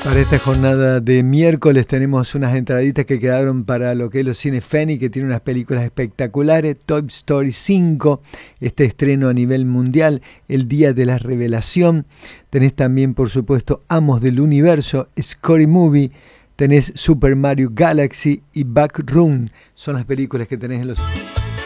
Para esta jornada de miércoles tenemos unas entraditas que quedaron para lo que es los cines Feni, que tiene unas películas espectaculares. Toy Story 5, este estreno a nivel mundial, El Día de la Revelación. Tenés también, por supuesto, Amos del Universo, Scary Movie. Tenés Super Mario Galaxy y Backroom. Son las películas que tenés en los